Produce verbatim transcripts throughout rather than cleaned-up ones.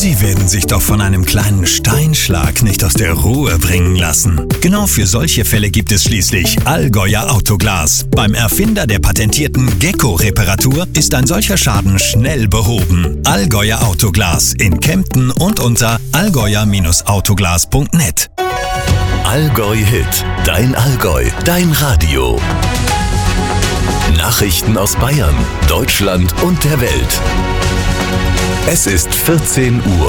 Sie werden sich doch von einem kleinen Steinschlag nicht aus der Ruhe bringen lassen. Genau für solche Fälle gibt es schließlich Allgäuer Autoglas. Beim Erfinder der patentierten Gecko-Reparatur ist ein solcher Schaden schnell behoben. Allgäuer Autoglas in Kempten und unter allgäuer Autoglas punkt net. Allgäu Hit, dein Allgäu, dein Radio. Nachrichten aus Bayern, Deutschland und der Welt. Es ist vierzehn Uhr.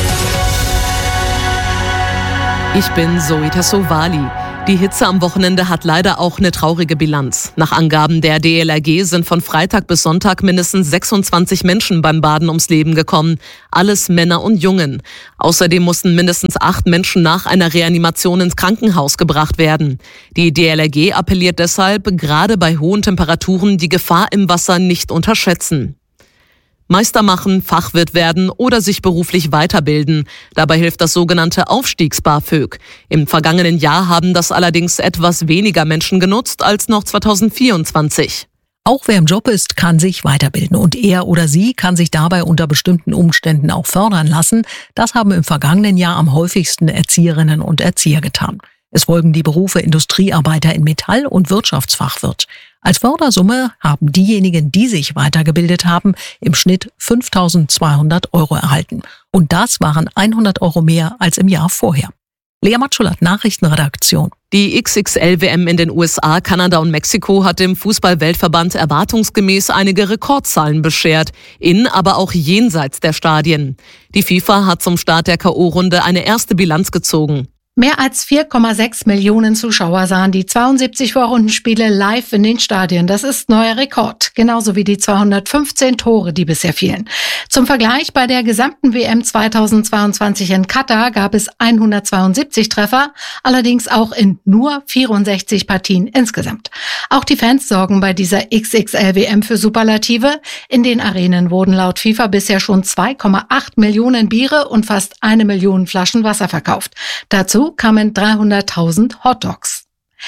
Ich bin Zoe Tassovali. Die Hitze am Wochenende hat leider auch eine traurige Bilanz. Nach Angaben der D L R G sind von Freitag bis Sonntag mindestens sechsundzwanzig Menschen beim Baden ums Leben gekommen. Alles Männer und Jungen. Außerdem mussten mindestens acht Menschen nach einer Reanimation ins Krankenhaus gebracht werden. Die D L R G appelliert deshalb, gerade bei hohen Temperaturen die Gefahr im Wasser nicht unterschätzen. Meister machen, Fachwirt werden oder sich beruflich weiterbilden. Dabei hilft das sogenannte Aufstiegs-BAföG. Im vergangenen Jahr haben das allerdings etwas weniger Menschen genutzt als noch zweitausendvierundzwanzig. Auch wer im Job ist, kann sich weiterbilden und er oder sie kann sich dabei unter bestimmten Umständen auch fördern lassen. Das haben im vergangenen Jahr am häufigsten Erzieherinnen und Erzieher getan. Es folgen die Berufe Industriearbeiter in Metall und Wirtschaftsfachwirt. Als Fördersumme haben diejenigen, die sich weitergebildet haben, im Schnitt fünftausendzweihundert Euro erhalten. Und das waren hundert Euro mehr als im Jahr vorher. Lea Matschulat, Nachrichtenredaktion. Die X X L-W M in den U S A, Kanada und Mexiko hat dem Fußball-Weltverband erwartungsgemäß einige Rekordzahlen beschert, in, aber auch jenseits der Stadien. Die FIFA hat zum Start der K O-Runde eine erste Bilanz gezogen. Mehr als vier Komma sechs Millionen Zuschauer sahen die zweiundsiebzig Vorrundenspiele live in den Stadien. Das ist neuer Rekord, genauso wie die zweihundertfünfzehn Tore, die bisher fielen. Zum Vergleich, bei der gesamten W M zweitausendzweiundzwanzig in Katar gab es hundertzweiundsiebzig Treffer, allerdings auch in nur vierundsechzig Partien insgesamt. Auch die Fans sorgen bei dieser X X L-W M für Superlative. In den Arenen wurden laut FIFA bisher schon zwei Komma acht Millionen Biere und fast eine Million Flaschen Wasser verkauft. Dazu kamen dreihunderttausend Hotdogs.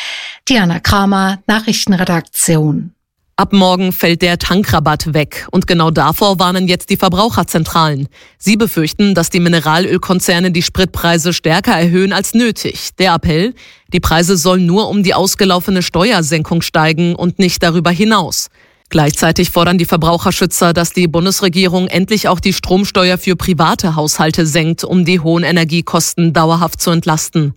Diana Kramer, Nachrichtenredaktion. Ab morgen fällt der Tankrabatt weg und genau davor warnen jetzt die Verbraucherzentralen. Sie befürchten, dass die Mineralölkonzerne die Spritpreise stärker erhöhen als nötig. Der Appell: Die Preise sollen nur um die ausgelaufene Steuersenkung steigen und nicht darüber hinaus. Gleichzeitig fordern die Verbraucherschützer, dass die Bundesregierung endlich auch die Stromsteuer für private Haushalte senkt, um die hohen Energiekosten dauerhaft zu entlasten.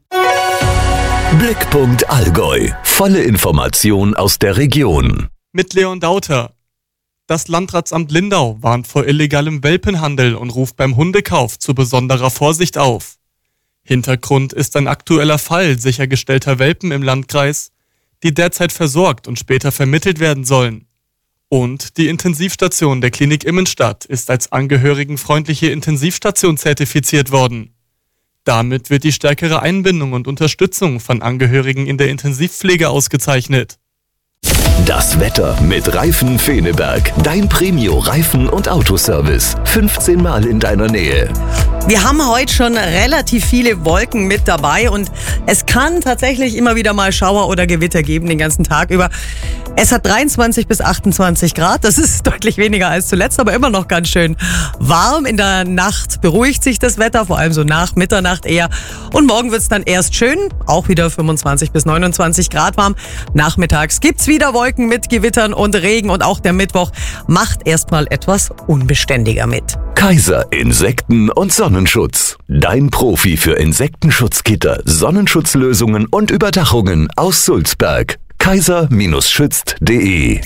Blickpunkt Allgäu. Volle Information aus der Region. Mit Leon Dauter. Das Landratsamt Lindau warnt vor illegalem Welpenhandel und ruft beim Hundekauf zu besonderer Vorsicht auf. Hintergrund ist ein aktueller Fall sichergestellter Welpen im Landkreis, die derzeit versorgt und später vermittelt werden sollen. Und die Intensivstation der Klinik Immenstadt ist als angehörigenfreundliche Intensivstation zertifiziert worden. Damit wird die stärkere Einbindung und Unterstützung von Angehörigen in der Intensivpflege ausgezeichnet. Das Wetter mit Reifen Feneberg. Dein Premio-Reifen- und Autoservice. fünfzehn Mal in deiner Nähe. Wir haben heute schon relativ viele Wolken mit dabei und es kann tatsächlich immer wieder mal Schauer oder Gewitter geben den ganzen Tag über. Es hat dreiundzwanzig bis achtundzwanzig Grad, das ist deutlich weniger als zuletzt, aber immer noch ganz schön warm. In der Nacht beruhigt sich das Wetter, vor allem so nach Mitternacht eher. Und morgen wird es dann erst schön, auch wieder fünfundzwanzig bis neunundzwanzig Grad warm. Nachmittags gibt's wieder Wolken mit Gewittern und Regen und auch der Mittwoch macht erstmal etwas unbeständiger mit. Kaiser Insekten- und Sonnenschutz. Dein Profi für Insektenschutzgitter, Sonnenschutzlösungen und Überdachungen aus Sulzberg. kaiser schützt punkt de.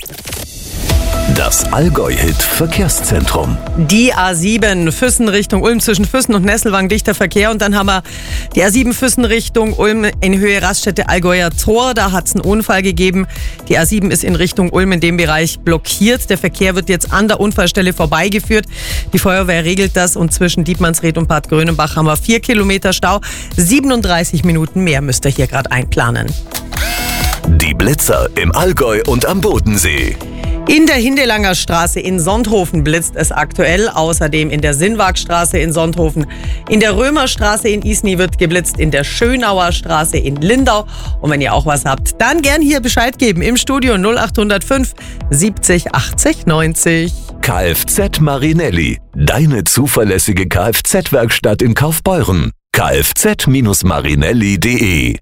Das Allgäu-Hit-Verkehrszentrum. Die A sieben Füssen Richtung Ulm, zwischen Füssen und Nesselwang dichter Verkehr. Und dann haben wir die A sieben Füssen Richtung Ulm in Höhe Raststätte Allgäuer Tor. Da hat es einen Unfall gegeben. Die A sieben ist in Richtung Ulm in dem Bereich blockiert. Der Verkehr wird jetzt an der Unfallstelle vorbeigeführt. Die Feuerwehr regelt das und zwischen Dietmannsried und Bad Grönenbach haben wir vier Kilometer Stau. siebenunddreißig Minuten mehr müsst ihr hier gerade einplanen. Die Blitzer im Allgäu und am Bodensee. In der Hindelanger Straße in Sonthofen blitzt es aktuell. Außerdem in der Sinnwagstraße in Sonthofen. In der Römerstraße in Isny wird geblitzt. In der Schönauer Straße in Lindau. Und wenn ihr auch was habt, dann gern hier Bescheid geben. Im Studio null acht null fünf siebzig achtzig neunzig. Kfz Marinelli. Deine zuverlässige Kfz-Werkstatt in Kaufbeuren. kfz Marinelli punkt de.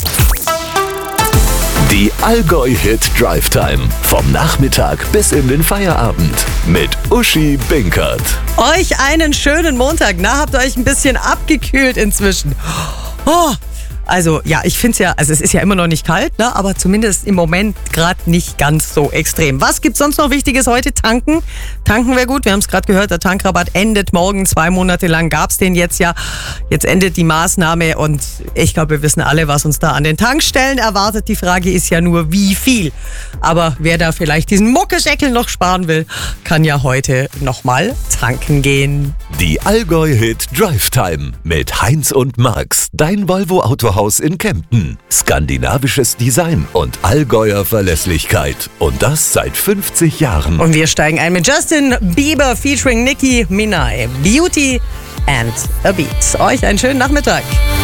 Die Allgäu-Hit Drive Time. Vom Nachmittag bis in den Feierabend. Mit Uschi Binkert. Euch einen schönen Montag. Na, habt ihr euch ein bisschen abgekühlt inzwischen? Oh, also ja, ich finde es ja, also es ist ja immer noch nicht kalt, ne? Aber zumindest im Moment gerade nicht ganz so extrem. Was gibt's sonst noch Wichtiges heute? Tanken. Tanken wäre gut. Wir haben es gerade gehört, der Tankrabatt endet morgen. Zwei Monate lang gab's den jetzt ja. Jetzt endet die Maßnahme und ich glaube, wir wissen alle, was uns da an den Tankstellen erwartet. Die Frage ist ja nur, wie viel. Aber wer da vielleicht diesen Muckesäckel noch sparen will, kann ja heute nochmal tanken gehen. Die Allgäu-Hit Drive Time mit Heinz und Max. Dein Volvo Autohaus in Kempten. Skandinavisches Design und Allgäuer Verlässlichkeit. Und das seit fünfzig Jahren. Und wir steigen ein mit Justin Bieber featuring Nicki Minaj. Beauty and a Beat. Euch einen schönen Nachmittag.